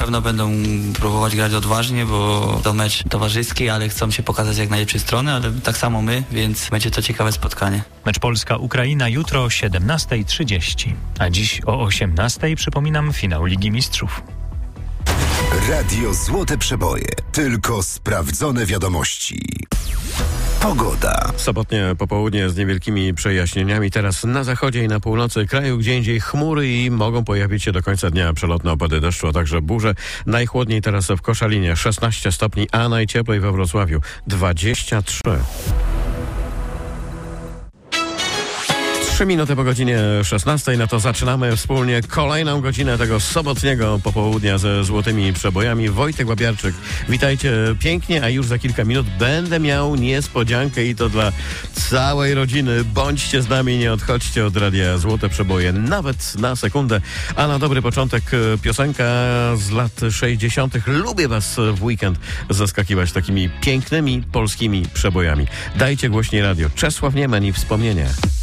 pewno będą próbować grać odważnie, bo to mecz towarzyski, ale chcą się pokazać jak najlepszej strony, ale tak samo my, więc będzie to ciekawe spotkanie. Mecz Polska-Ukraina jutro o 17:30, a dziś o 18:00 przypominam finał Ligi Mistrzów. Radio Złote Przeboje. Tylko sprawdzone wiadomości. Pogoda. Sobotnie popołudnie z niewielkimi przejaśnieniami. Teraz na zachodzie i na północy kraju, gdzie indziej chmury i mogą pojawić się do końca dnia przelotne opady deszczu, a także burze. Najchłodniej teraz w Koszalinie 16 stopni, a najcieplej we Wrocławiu 23. 3 minuty po godzinie 16, no to zaczynamy wspólnie kolejną godzinę tego sobotniego popołudnia ze Złotymi Przebojami. Wojtek Łapiarczyk, witajcie pięknie, a już za kilka minut będę miał niespodziankę i to dla całej rodziny. Bądźcie z nami, nie odchodźcie od radia Złote Przeboje nawet na sekundę. A na dobry początek piosenka z lat 60. Lubię was w weekend zaskakiwać takimi pięknymi polskimi przebojami. Dajcie głośniej radio. Czesław Niemen i wspomnienia.